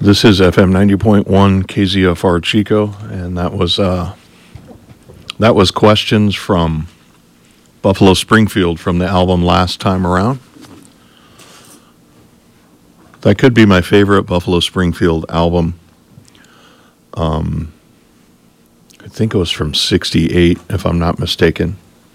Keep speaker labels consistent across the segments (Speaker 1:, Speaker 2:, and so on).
Speaker 1: This is FM 90.1 KZFR Chico, and that was questions from Buffalo Springfield from the album Last Time Around. That could be my favorite Buffalo Springfield album. I think it was from '68, if I'm not mistaken.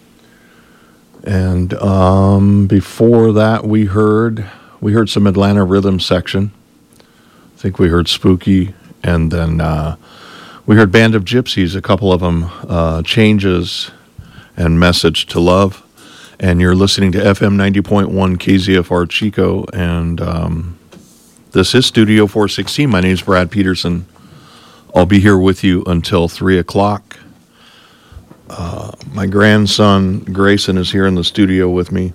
Speaker 1: And before that, we heard some Atlanta Rhythm Section. I think we heard Spooky, and then we heard Band of Gypsies, a couple of them, Changes and Message to Love. And you're listening to FM 90.1 KZFR Chico, and this is Studio 416. My name is Brad Peterson. I'll be here with you until 3 o'clock. My grandson, Grayson, is here in the studio with me.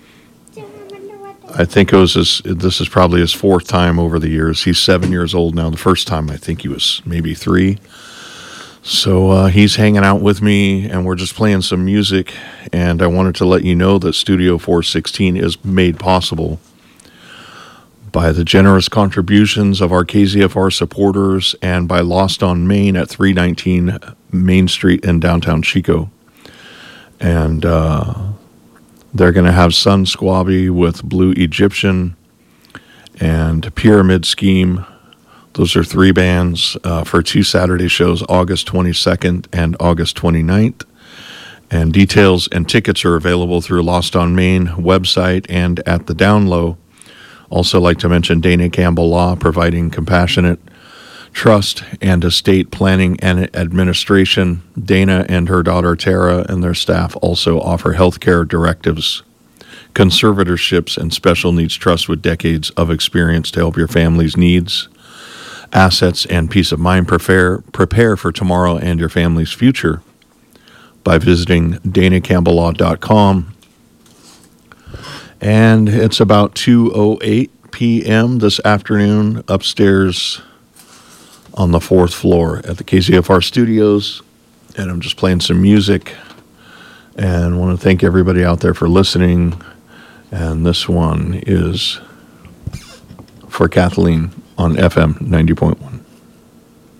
Speaker 1: I think this is probably his fourth time over the years. He's 7 years old now. The first time, I think he was maybe 3. So he's hanging out with me, and we're just playing some music. And I wanted to let you know that Studio 416 is made possible by the generous contributions of our KZFR supporters and by Lost on Main at 319 Main Street in downtown Chico. And they're going to have Sun Squabby with Blue Egyptian and Pyramid Scheme. Those are 3 bands for 2 Saturday shows, August 22nd and August 29th. And details and tickets are available through Lost on Main website and at the Down Low. Also like to mention Dana Campbell Law, providing compassionate trust and estate planning and administration. Dana and her daughter Tara and their staff also offer healthcare directives, conservatorships, and special needs trusts with decades of experience to help your family's needs, assets, and peace of mind. Prepare for tomorrow and your family's future by visiting danacampbelllaw.com. And it's about 2:08 p.m. this afternoon upstairs on the 4th floor at the KZFR studios, and I'm just playing some music, and want to thank everybody out there for listening. And this one is for Kathleen on FM 90.1.